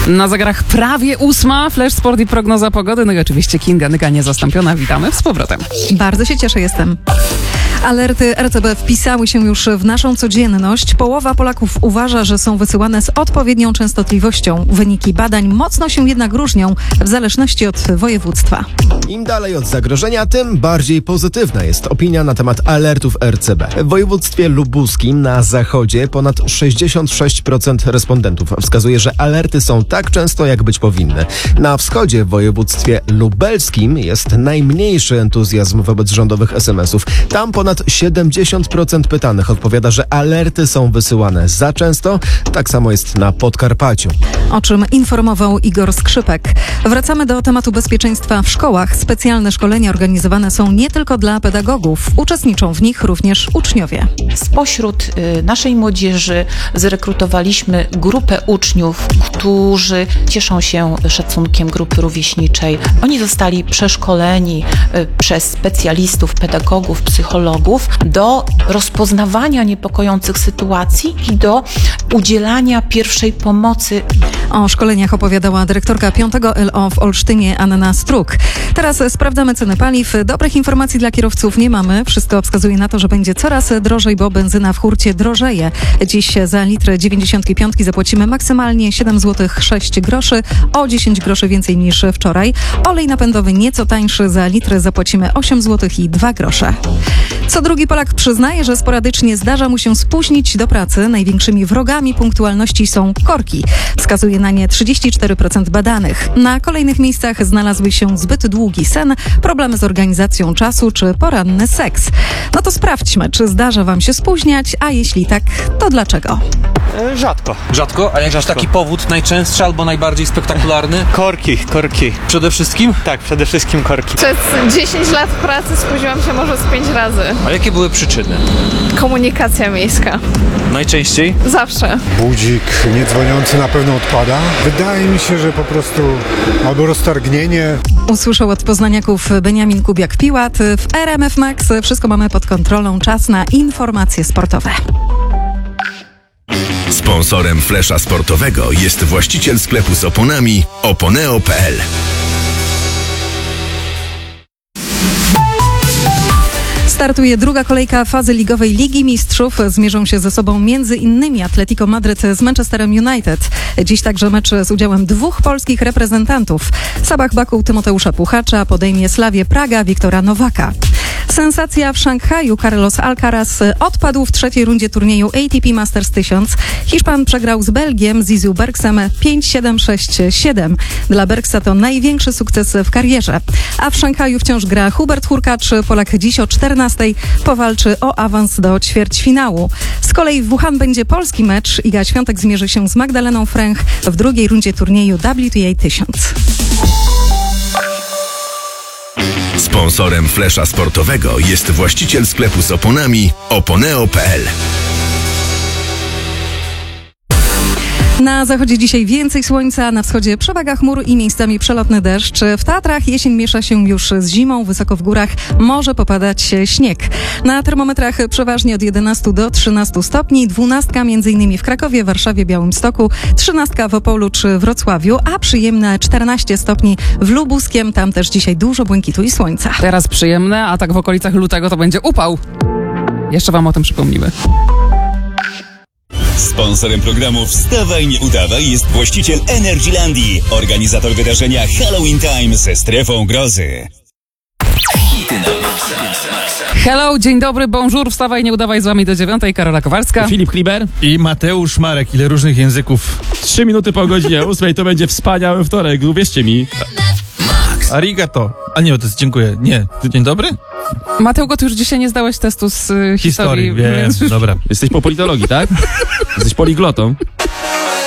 Na zegarach prawie 8, Flash Sport i prognoza pogody. No i oczywiście Kinga Nyka niezastąpiona. Witamy z powrotem. Bardzo się cieszę, jestem. Alerty RCB wpisały się już w naszą codzienność. Połowa Polaków uważa, że są wysyłane z odpowiednią częstotliwością. Wyniki badań mocno się jednak różnią w zależności od województwa. Im dalej od zagrożenia, tym bardziej pozytywna jest opinia na temat alertów RCB. W województwie lubuskim na zachodzie ponad 66% respondentów wskazuje, że alerty są tak często, jak być powinny. Na wschodzie w województwie lubelskim jest najmniejszy entuzjazm wobec rządowych SMS-ów. Tam ponad 70% pytanych odpowiada, że alerty są wysyłane za często. Tak samo jest na Podkarpaciu. O czym informował Igor Skrzypek. Wracamy do tematu bezpieczeństwa w szkołach. Specjalne szkolenia organizowane są nie tylko dla pedagogów. Uczestniczą w nich również uczniowie. Spośród naszej młodzieży zrekrutowaliśmy grupę uczniów, którzy cieszą się szacunkiem grupy rówieśniczej. Oni zostali przeszkoleni przez specjalistów, pedagogów, psychologów do rozpoznawania niepokojących sytuacji i do udzielania pierwszej pomocy. O szkoleniach opowiadała dyrektorka 5 LO w Olsztynie Anna Struk. Teraz sprawdzamy ceny paliw. Dobrych informacji dla kierowców nie mamy. Wszystko wskazuje na to, że będzie coraz drożej, bo benzyna w hurcie drożeje. Dziś za litr 95 zapłacimy maksymalnie 7 zł 6 groszy, o 10 groszy więcej niż wczoraj. Olej napędowy nieco tańszy, za litr zapłacimy 8 zł i 2 grosze. Co drugi Polak przyznaje, że sporadycznie zdarza mu się spóźnić do pracy. Największymi wrogami punktualności są korki. Wskazuje na nie 34% badanych. Na kolejnych miejscach znalazły się zbyt długi sen, problemy z organizacją czasu czy poranny seks. No to sprawdźmy, czy zdarza wam się spóźniać, a jeśli tak, to dlaczego? Rzadko. Rzadko? A jakiś taki powód najczęstszy albo najbardziej spektakularny? Korki. Przede wszystkim? Tak, przede wszystkim korki. Przez 10 lat pracy spóźniłam się może z 5 razy. A jakie były przyczyny? Komunikacja miejska. Najczęściej? Zawsze. Budzik niedzwoniący na pewno odpada. Wydaje mi się, że po prostu albo roztargnienie. Usłyszał od poznaniaków Beniamin Kubiak-Piłat. W RMF Max wszystko mamy pod kontrolą. Czas na informacje sportowe. Sponsorem Flesza Sportowego jest właściciel sklepu z oponami Oponeo.pl. Startuje druga kolejka fazy ligowej Ligi Mistrzów. Zmierzą się ze sobą m.in. Atletico Madryt z Manchesterem United. Dziś także mecz z udziałem 2 polskich reprezentantów. Sabah Baku Tymoteusza Puchacza podejmie Slavię Praga Wiktora Nowaka. Sensacja w Szanghaju. Carlos Alcaraz odpadł w trzeciej rundzie turnieju ATP Masters 1000. Hiszpan przegrał z Belgiem Zizu Bergsem 5-7, 6-7. Dla Bergsa to największy sukces w karierze. A w Szanghaju wciąż gra Hubert Hurkacz. Polak dziś o 14:00 powalczy o awans do ćwierćfinału. Z kolei w Wuhan będzie polski mecz. Iga Świątek zmierzy się z Magdaleną Fręch w drugiej rundzie turnieju WTA 1000. Sponsorem Flesza Sportowego jest właściciel sklepu z oponami Oponeo.pl. Na zachodzie dzisiaj więcej słońca, na wschodzie przewaga chmur i miejscami przelotny deszcz. W Tatrach jesień miesza się już z zimą, wysoko w górach może popadać śnieg. Na termometrach przeważnie od 11 do 13 stopni, 12 m.in. w Krakowie, Warszawie, Białymstoku, 13 w Opolu czy Wrocławiu, a przyjemne 14 stopni w Lubuskiem, tam też dzisiaj dużo błękitu i słońca. Teraz przyjemne, a tak w okolicach lutego to będzie upał. Jeszcze wam o tym przypomnimy. Sponsorem programu Wstawaj, nie udawaj jest właściciel Energylandii, organizator wydarzenia Halloween Time ze strefą grozy. Hello, dzień dobry, bonjour, wstawaj, nie udawaj, z wami do 9:00, Karola Kowalska. Filip Kliber I Mateusz Marek. Ile różnych języków. 3 minuty po godzinie 8 to będzie wspaniały wtorek, uwierzcie mi. Arigato. A nie, to jest dziękuję. Nie. Dzień dobry? Mateugo, ty już dzisiaj nie zdałeś testu z historii. Wiem, dobra. Jesteś po politologii, tak? Jesteś poliglotą.